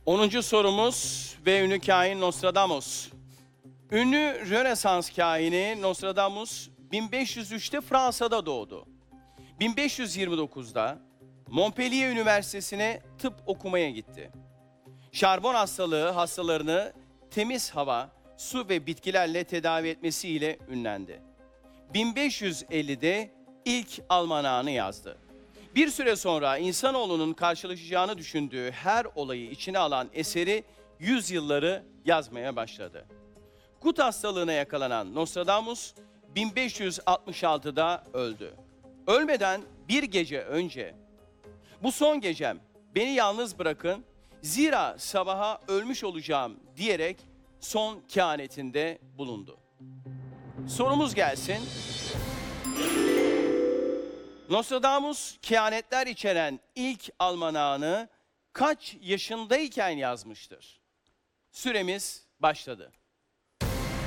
10. sorumuz ve ünlü kahin Nostradamus. Ünlü Rönesans kahini Nostradamus 1503'te Fransa'da doğdu. 1529'da Montpellier Üniversitesi'ne tıp okumaya gitti. Şarbon hastalığı hastalarını temiz hava, su ve bitkilerle tedavi etmesiyle ünlendi. 1550'de ilk almanağını yazdı. Bir süre sonra insanoğlunun karşılaşacağını düşündüğü her olayı içine alan eseri yüzyılları yazmaya başladı. Gut hastalığına yakalanan Nostradamus 1566'da öldü. Ölmeden bir gece önce, "Bu son gecem, beni yalnız bırakın, zira sabaha ölmüş olacağım" diyerek son kehanetinde bulundu. Sorumuz gelsin. Nostradamus kehanetler içeren ilk almanağını kaç yaşındayken yazmıştır? Süremiz başladı.